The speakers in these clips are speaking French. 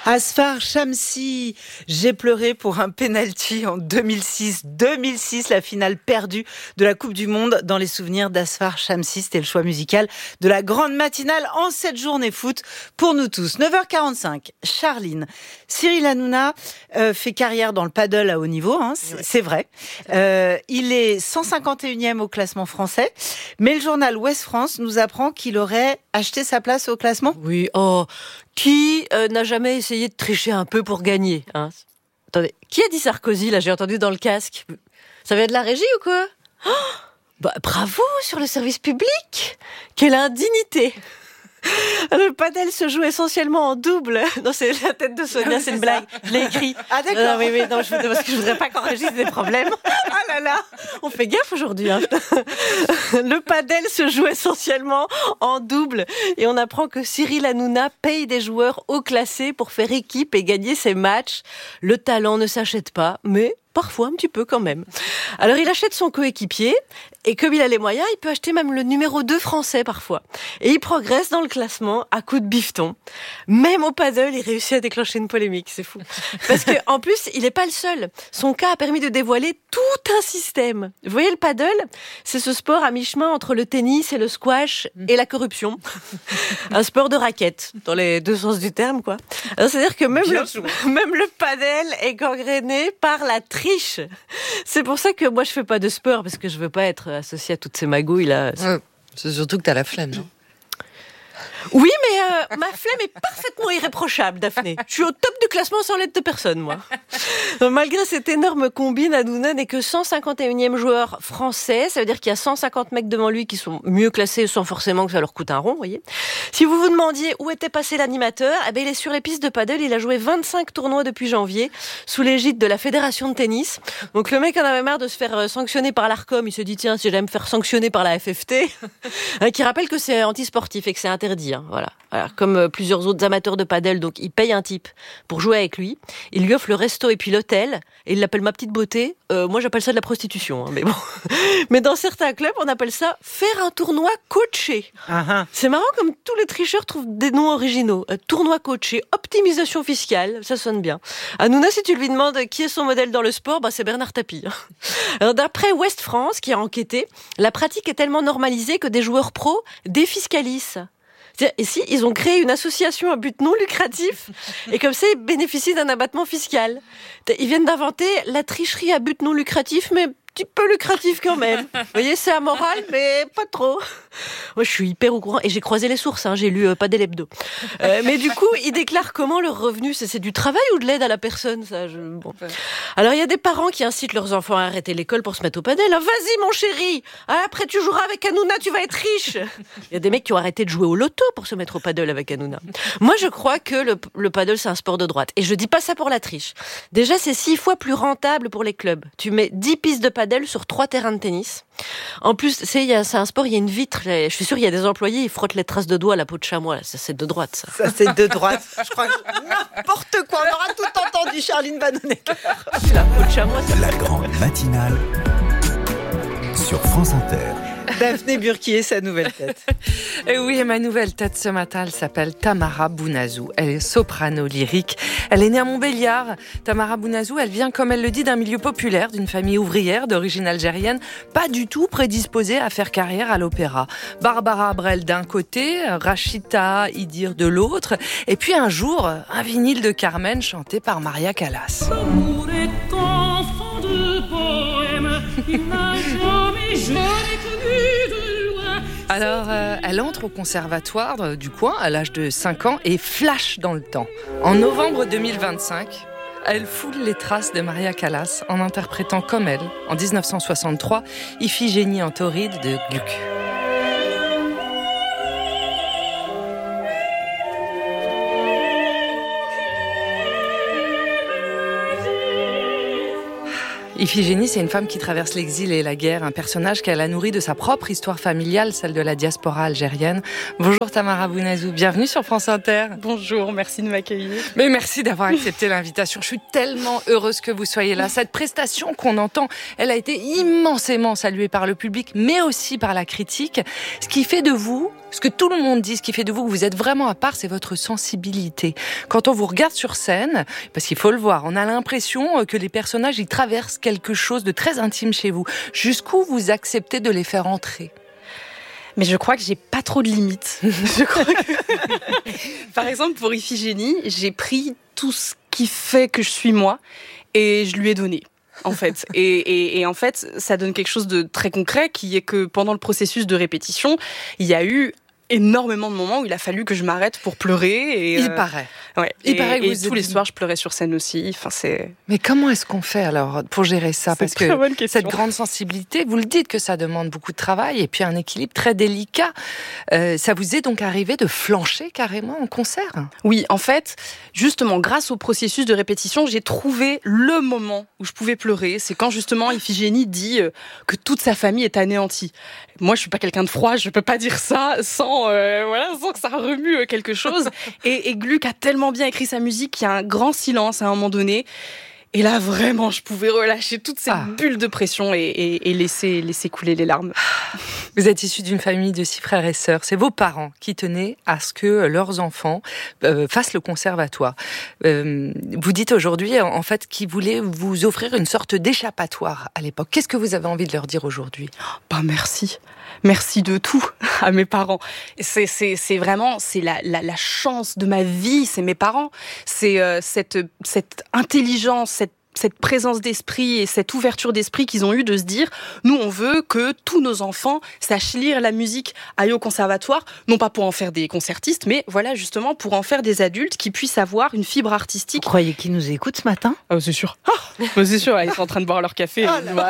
Asfar Shamsi, j'ai pleuré pour un penalty en 2006. 2006, la finale perdue de la Coupe du Monde dans les souvenirs d'Asfar Shamsi. C'était le choix musical de la grande matinale en cette journée foot pour nous tous. 9h45, Charline. Cyril Hanouna fait carrière dans le paddle à haut niveau, hein, c'est vrai. Il est 151e au classement français, mais le journal Ouest France nous apprend qu'il aurait acheté sa place au classement. Oui, qui n'a jamais essayé de tricher un peu pour gagner, hein? Attendez, qui a dit Sarkozy, là, j'ai entendu dans le casque? Ça vient de la régie ou quoi? Bravo sur le service public! Quelle indignité! Le padel se joue essentiellement en double. Non, c'est la tête de Sonia, c'est une blague. Je l'ai écrit. Ah d'accord. Oui, non, parce que je voudrais pas qu'enregistre des problèmes. Ah là là, on fait gaffe aujourd'hui. Hein. Le padel se joue essentiellement en double et on apprend que Cyril Hanouna paye des joueurs haut classés pour faire équipe et gagner ses matchs. Le talent ne s'achète pas, mais parfois un petit peu quand même. Alors il achète son coéquipier et comme il a les moyens, il peut acheter même le numéro 2 français parfois. Et il progresse dans le classement à coups de bifton. Même au paddle, il réussit à déclencher une polémique, c'est fou. Parce que en plus, il n'est pas le seul. Son cas a permis de dévoiler tout un système. Vous voyez le paddle, c'est ce sport à mi-chemin entre le tennis et le squash et la corruption. Un sport de raquette, dans les deux sens du terme, quoi. Alors, c'est-à-dire que même le paddle est gangréné par la triche. C'est pour ça que moi je fais pas de sport parce que je veux pas être associée à toutes ces magouilles là. C'est surtout que t'as la flemme, non? Oui, mais ma flemme est parfaitement irréprochable, Daphné. Je suis au top du classement sans l'aide de personne, moi. Malgré cette énorme combine, Hanouna n'est que 151e joueur français. Ça veut dire qu'il y a 150 mecs devant lui qui sont mieux classés sans forcément que ça leur coûte un rond, vous voyez. Si vous vous demandiez où était passé l'animateur, eh ben, il est sur les pistes de paddle. Il a joué 25 tournois depuis janvier sous l'égide de la Fédération de tennis. Donc le mec en avait marre de se faire sanctionner par l'Arcom. Il se dit, tiens, si j'allais me faire sanctionner par la FFT, qui rappelle que c'est antisportif et que c'est interdit. Voilà. Comme plusieurs autres amateurs de paddle, donc il paye un type pour jouer avec lui. Il lui offre le resto et puis l'hôtel. Et il l'appelle ma petite beauté. Moi, j'appelle ça de la prostitution. Hein, mais bon. Mais dans certains clubs, on appelle ça faire un tournoi coaché. Uh-huh. C'est marrant comme tous les tricheurs trouvent des noms originaux. Tournoi coaché, optimisation fiscale, ça sonne bien. Hanouna, si tu lui demandes qui est son modèle dans le sport, c'est Bernard Tapie. Alors, d'après Ouest France, qui a enquêté, la pratique est tellement normalisée que des joueurs pros défiscalisent. Et si ils ont créé une association à but non lucratif et comme ça ils bénéficient d'un abattement fiscal. Ils viennent d'inventer la tricherie à but non lucratif, mais un petit peu lucratif quand même. Vous voyez, c'est amoral, mais pas trop. Moi, je suis hyper au courant et j'ai croisé les sources. Hein, j'ai lu Padel Hebdo. Mais du coup, ils déclarent comment leur revenu, c'est du travail ou de l'aide à la personne, ça. Bon. Alors, il y a des parents qui incitent leurs enfants à arrêter l'école pour se mettre au padel. Ah, vas-y, mon chéri. Ah, après, tu joueras avec Hanouna, tu vas être riche. Il y a des mecs qui ont arrêté de jouer au loto pour se mettre au padel avec Hanouna. Moi, je crois que le padel, c'est un sport de droite. Et je dis pas ça pour la triche. Déjà, c'est 6 fois plus rentable pour les clubs. Tu mets 10 pistes de padel sur 3 terrains de tennis. En plus, c'est un sport, il y a une vitre. Je suis sûre, il y a des employés, ils frottent les traces de doigts à la peau de chamois. Ça, c'est de droite, ça. Ça, c'est de droite. Je crois que n'importe quoi. On aura tout entendu, Charline Vanhoenacker. La peau de chamois, ça. La grande matinale sur France Inter. Daphné Burki, sa nouvelle tête. Et oui, ma nouvelle tête ce matin, elle s'appelle Tamara Bounazou. Elle est soprano lyrique. Elle est née à Montbéliard. Tamara Bounazou, elle vient, comme elle le dit, d'un milieu populaire, d'une famille ouvrière d'origine algérienne, pas du tout prédisposée à faire carrière à l'opéra. Barbara Brel d'un côté, Rachita Idir de l'autre, et puis un jour, un vinyle de Carmen chanté par Maria Callas. L'amour est enfant de poème, il n'a jamais Alors, elle entre au conservatoire du coin à l'âge de 5 ans et flash dans le temps. En novembre 2025, elle foule les traces de Maria Callas en interprétant comme elle, en 1963, Iphigénie en tauride de Gluck. Iphigénie, c'est une femme qui traverse l'exil et la guerre, un personnage qu'elle a nourri de sa propre histoire familiale, celle de la diaspora algérienne. Bonjour Tamara Bounazou, bienvenue sur France Inter. Bonjour, merci de m'accueillir. Mais merci d'avoir accepté l'invitation. Je suis tellement heureuse que vous soyez là. Cette prestation qu'on entend, elle a été immensément saluée par le public, mais aussi par la critique. Ce qui fait de vous, ce que tout le monde dit, ce qui fait de vous que vous êtes vraiment à part, c'est votre sensibilité. Quand on vous regarde sur scène, parce qu'il faut le voir, on a l'impression que les personnages, ils traversent quelque chose de très intime chez vous. Jusqu'où vous acceptez de les faire entrer ? Mais je crois que j'ai pas trop de limites. Je crois que... Par exemple, pour Iphigénie, j'ai pris tout ce qui fait que je suis moi et je lui ai donné. En fait. Et en fait, ça donne quelque chose de très concret qui est que pendant le processus de répétition, il y a eu énormément de moments où il a fallu que je m'arrête pour pleurer. Et, il paraît. Ouais. Il paraît que et vous tous les soirs, je pleurais sur scène aussi. Enfin, c'est... Mais comment est-ce qu'on fait alors pour gérer ça ? Parce que cette grande sensibilité, vous le dites que ça demande beaucoup de travail et puis un équilibre très délicat. Ça vous est donc arrivé de flancher carrément en concert ? Oui, en fait, justement, grâce au processus de répétition, j'ai trouvé le moment où je pouvais pleurer. C'est quand justement Iphigénie dit que toute sa famille est anéantie. Moi, je suis pas quelqu'un de froid, je peux pas dire ça sans que ça remue quelque chose. Et Gluck a tellement bien écrit sa musique qu'il y a un grand silence à un moment donné. Et là, vraiment, je pouvais relâcher toute cette bulle de pression et laisser couler les larmes. Vous êtes issu d'une famille de 6 frères et sœurs. C'est vos parents qui tenaient à ce que leurs enfants fassent le conservatoire. Vous dites aujourd'hui, en fait, qu'ils voulaient vous offrir une sorte d'échappatoire à l'époque. Qu'est-ce que vous avez envie de leur dire aujourd'hui ? Merci. Merci de tout à mes parents. C'est vraiment la chance de ma vie, c'est mes parents. C'est cette intelligence, cette présence d'esprit et cette ouverture d'esprit qu'ils ont eu de se dire, nous on veut que tous nos enfants sachent lire la musique, aillent au conservatoire, non pas pour en faire des concertistes, mais voilà justement pour en faire des adultes qui puissent avoir une fibre artistique. Vous croyez qu'ils nous écoutent ce matin ? C'est sûr. C'est sûr, ils sont en train de boire leur café.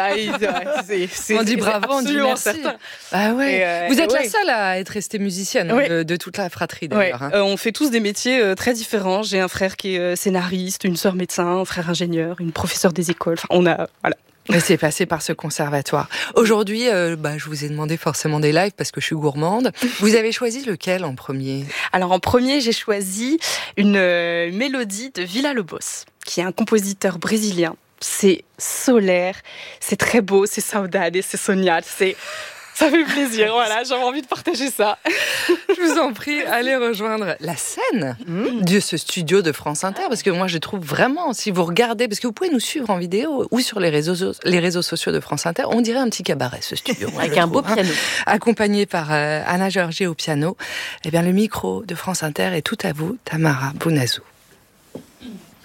On dit bravo, on dit merci. Ah ouais. Vous êtes la seule à être restée musicienne de toute la fratrie d'ailleurs. Ouais. On fait tous des métiers très différents. J'ai un frère qui est scénariste, une sœur médecin, un frère ingénieur, une professeure des écoles. Enfin, on a voilà. Mais c'est passé par ce conservatoire. Aujourd'hui, je vous ai demandé forcément des lives parce que je suis gourmande. Vous avez choisi lequel en premier ? Alors en premier, j'ai choisi une mélodie de Villa-Lobos, qui est un compositeur brésilien. C'est solaire, c'est très beau, c'est saudade, c'est sognal, ça fait plaisir, voilà, j'avais envie de partager ça. Je vous en prie, allez rejoindre la scène de ce studio de France Inter, parce que moi je trouve vraiment, si vous regardez, parce que vous pouvez nous suivre en vidéo ou sur les réseaux sociaux de France Inter, on dirait un petit cabaret ce studio. Avec un beau piano. Accompagné par Anna Georgier au piano, eh bien le micro de France Inter est tout à vous, Tamara Bounazou.